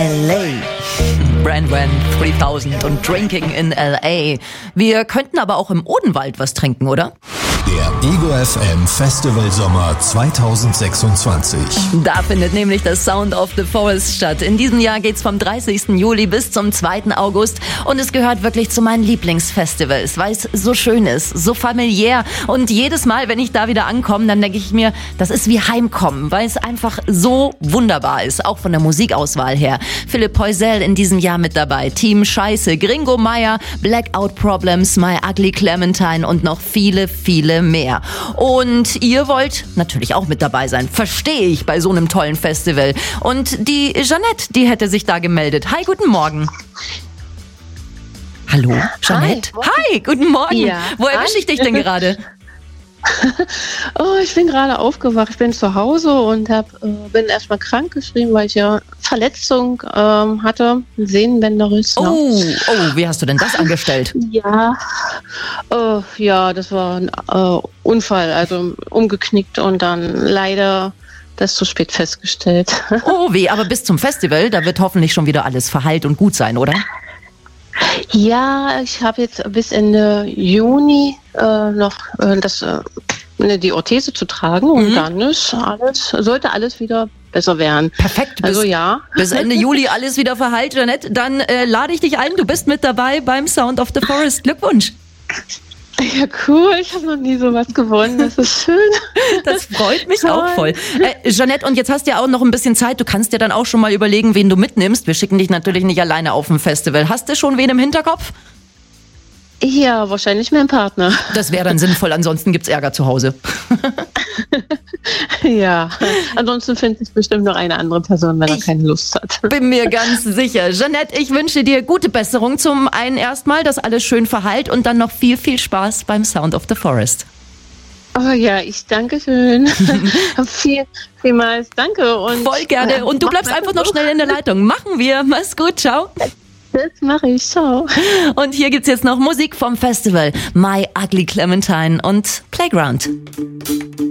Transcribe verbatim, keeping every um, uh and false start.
L A. Brandwan dreitausend und Drinking in L A. Wir könnten aber auch im Odenwald was trinken, oder? Der Ego F M Festival Sommer zweitausendsechsundzwanzig. Da findet nämlich das Sound of the Forest statt. In diesem Jahr geht's vom dreißigsten Juli bis zum zweiten August und es gehört wirklich zu meinen Lieblingsfestivals, weil es so schön ist, so familiär und jedes Mal, wenn ich da wieder ankomme, dann denke ich mir, das ist wie Heimkommen, weil es einfach so wunderbar ist, auch von der Musikauswahl her. Philipp Poisel in diesem Jahr mit dabei, Team Scheiße, Gringo Meier, Blackout Problems, My Ugly Clementine und noch viele, viele mehr. Und ihr wollt natürlich auch mit dabei sein. Verstehe ich bei so einem tollen Festival. Und die Jeanette, die hätte sich da gemeldet. Hi, guten Morgen. Hallo, Jeanette? Hi, Hi guten Morgen. Ja. Wo erwische ich dich denn gerade? Oh, ich bin gerade aufgewacht. Ich bin zu Hause und hab, äh, bin erstmal krank geschrieben, weil ich ja Verletzung ähm, hatte, Sehnenbänderriss. Oh, ne? oh, wie hast du denn das angestellt? Ja, äh, ja, das war ein äh, Unfall, also umgeknickt und dann leider das zu spät festgestellt. Oh, weh, aber bis zum Festival, da wird hoffentlich schon wieder alles verheilt und gut sein, oder? Ja, ich habe jetzt bis Ende Juni äh, noch äh, das, äh, die Orthese zu tragen und mhm. dann ist alles, sollte alles wieder besser werden. Perfekt. Bis, also ja. Bis Ende Juli alles wieder verheilt, Jeanette. Dann äh, lade ich dich ein, du bist mit dabei beim Sound of the Forest. Glückwunsch. Ja, cool. Ich habe noch nie sowas gewonnen. Das ist schön. Das freut mich Toll. auch voll. Äh, Jeanette, und jetzt hast du ja auch noch ein bisschen Zeit. Du kannst dir dann auch schon mal überlegen, wen du mitnimmst. Wir schicken dich natürlich nicht alleine auf ein Festival. Hast du schon wen im Hinterkopf? Ja, wahrscheinlich mein Partner. Das wäre dann sinnvoll, ansonsten gibt's Ärger zu Hause. Ja, ansonsten findet sich bestimmt noch eine andere Person, wenn er ich keine Lust hat. Bin mir ganz sicher. Jeanette, ich wünsche dir gute Besserung. Zum einen erstmal, dass alles schön verheilt und dann noch viel, viel Spaß beim Sound of the Forest. Oh ja, ich danke schön. viel, vielmals danke. Und voll gerne. Und du bleibst einfach noch schnell in der Leitung. Machen wir. Mach's gut. Ciao. Das mache ich, ciao. Und hier gibt's jetzt noch Musik vom Festival. My Ugly Clementine und Playground.